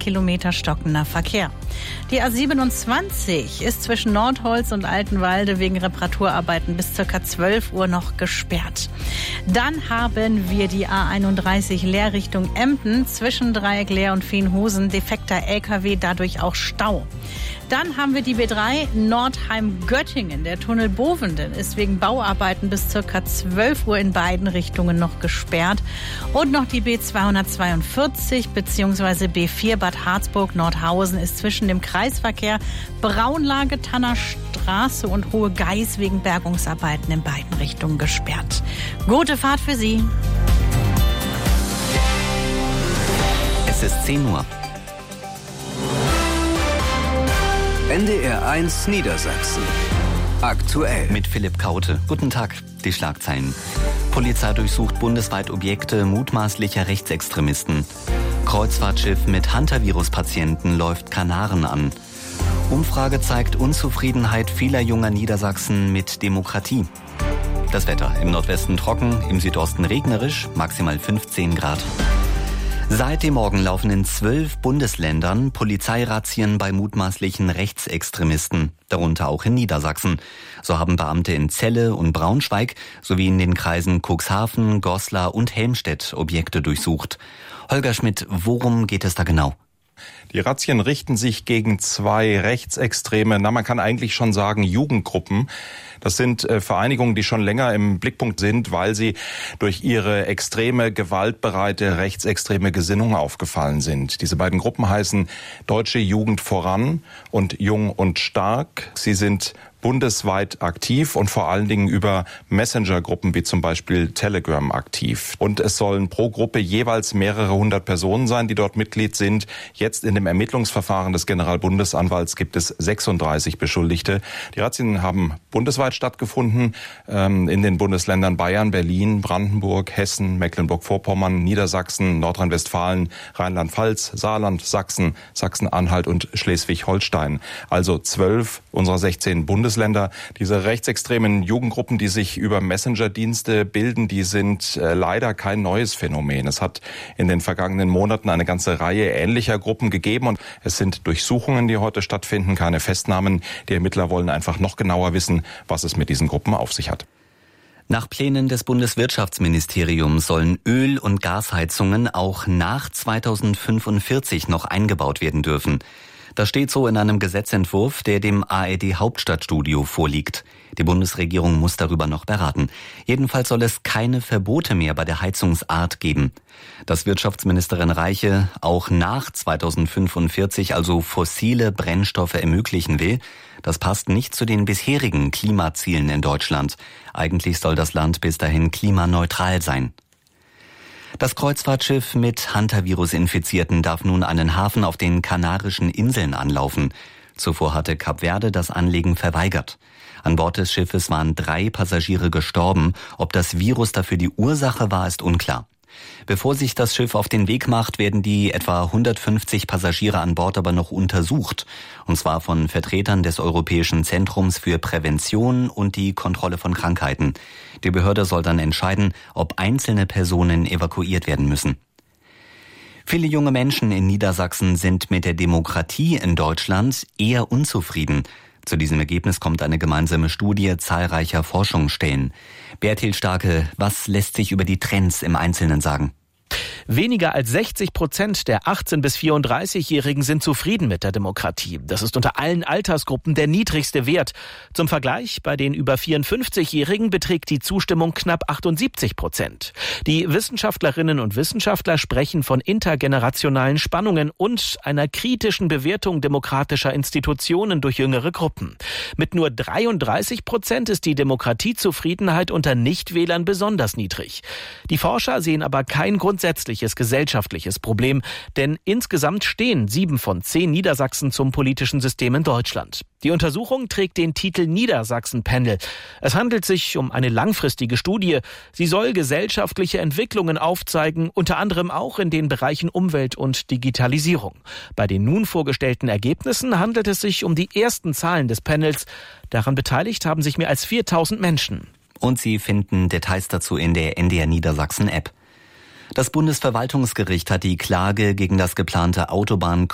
Kilometer stockender Verkehr. Die A27 ist zwischen Nordholz und Altenwalde wegen Reparaturarbeiten bis ca. 12 Uhr noch gesperrt. Dann haben wir die A31 Leer Richtung Emden, zwischen Dreieck Leer und Veenhusen, defekter LKW, dadurch auch Stau. Dann haben wir die B3 Nordheim-Göttingen. Der Tunnel Bovenden ist wegen Bauarbeiten bis ca. 12 Uhr in beiden Richtungen noch gesperrt. Und noch die B242 bzw. B4 Bad Harzburg-Nordhausen ist zwischen dem Kreisverkehr Braunlage, Tanner Straße und Hohe Geiß wegen Bergungsarbeiten in beiden Richtungen gesperrt. Gute Fahrt für Sie. Es ist 10 Uhr. NDR 1 Niedersachsen. Aktuell. Mit Philipp Kaute. Guten Tag. Die Schlagzeilen. Polizei durchsucht bundesweit Objekte mutmaßlicher Rechtsextremisten. Kreuzfahrtschiff mit Hantavirus-Patienten läuft Kanaren an. Umfrage zeigt Unzufriedenheit vieler junger Niedersachsen mit Demokratie. Das Wetter. Im Nordwesten trocken, im Südosten regnerisch, maximal 15 Grad. Seit dem Morgen laufen in 12 Bundesländern Polizeirazzien bei mutmaßlichen Rechtsextremisten, darunter auch in Niedersachsen. So haben Beamte in Celle und Braunschweig sowie in den Kreisen Cuxhaven, Goslar und Helmstedt Objekte durchsucht. Holger Schmidt, worum geht es da genau? Die Razzien richten sich gegen 2 rechtsextreme, man kann eigentlich schon sagen Jugendgruppen. Das sind Vereinigungen, die schon länger im Blickpunkt sind, weil sie durch ihre extreme, gewaltbereite, rechtsextreme Gesinnung aufgefallen sind. Diese beiden Gruppen heißen Deutsche Jugend voran und Jung und Stark. Sie sind bundesweit aktiv und vor allen Dingen über Messenger-Gruppen wie zum Beispiel Telegram aktiv. Und es sollen pro Gruppe jeweils mehrere hundert Personen sein, die dort Mitglied sind. Jetzt in dem Ermittlungsverfahren des Generalbundesanwalts gibt es 36 Beschuldigte. Die Razzien haben bundesweit stattgefunden, in den Bundesländern Bayern, Berlin, Brandenburg, Hessen, Mecklenburg-Vorpommern, Niedersachsen, Nordrhein-Westfalen, Rheinland-Pfalz, Saarland, Sachsen, Sachsen-Anhalt und Schleswig-Holstein. Also 12 unserer 16 Bundesländer. Diese rechtsextremen Jugendgruppen, die sich über Messenger-Dienste bilden, die sind leider kein neues Phänomen. Es hat in den vergangenen Monaten eine ganze Reihe ähnlicher Gruppen gegeben und es sind Durchsuchungen, die heute stattfinden, keine Festnahmen. Die Ermittler wollen einfach noch genauer wissen, was es mit diesen Gruppen auf sich hat. Nach Plänen des Bundeswirtschaftsministeriums sollen Öl- und Gasheizungen auch nach 2045 noch eingebaut werden dürfen. Das steht so in einem Gesetzentwurf, der dem ARD-Hauptstadtstudio vorliegt. Die Bundesregierung muss darüber noch beraten. Jedenfalls soll es keine Verbote mehr bei der Heizungsart geben. Dass Wirtschaftsministerin Reiche auch nach 2045 also fossile Brennstoffe ermöglichen will, das passt nicht zu den bisherigen Klimazielen in Deutschland. Eigentlich soll das Land bis dahin klimaneutral sein. Das Kreuzfahrtschiff mit Hantavirus-Infizierten darf nun einen Hafen auf den Kanarischen Inseln anlaufen. Zuvor hatte Kap Verde das Anlegen verweigert. An Bord des Schiffes waren 3 Passagiere gestorben. Ob das Virus dafür die Ursache war, ist unklar. Bevor sich das Schiff auf den Weg macht, werden die etwa 150 Passagiere an Bord aber noch untersucht. Und zwar von Vertretern des Europäischen Zentrums für Prävention und die Kontrolle von Krankheiten. Die Behörde soll dann entscheiden, ob einzelne Personen evakuiert werden müssen. Viele junge Menschen in Niedersachsen sind mit der Demokratie in Deutschland eher unzufrieden. Zu diesem Ergebnis kommt eine gemeinsame Studie zahlreicher Forschungsstellen. Bertil Starke, was lässt sich über die Trends im Einzelnen sagen? Weniger als 60% der 18- bis 34-Jährigen sind zufrieden mit der Demokratie. Das ist unter allen Altersgruppen der niedrigste Wert. Zum Vergleich, bei den über 54-Jährigen beträgt die Zustimmung knapp 78%. Die Wissenschaftlerinnen und Wissenschaftler sprechen von intergenerationalen Spannungen und einer kritischen Bewertung demokratischer Institutionen durch jüngere Gruppen. Mit nur 33% ist die Demokratiezufriedenheit unter Nichtwählern besonders niedrig. Die Forscher sehen aber kein grundsätzliches gesellschaftliches Problem, denn insgesamt stehen 7 von 10 Niedersachsen zum politischen System in Deutschland. Die Untersuchung trägt den Titel Niedersachsen-Panel. Es handelt sich um eine langfristige Studie. Sie soll gesellschaftliche Entwicklungen aufzeigen, unter anderem auch in den Bereichen Umwelt und Digitalisierung. Bei den nun vorgestellten Ergebnissen handelt es sich um die ersten Zahlen des Panels. Daran beteiligt haben sich mehr als 4.000 Menschen. Und Sie finden Details dazu in der NDR Niedersachsen-App. Das Bundesverwaltungsgericht hat die Klage gegen das geplante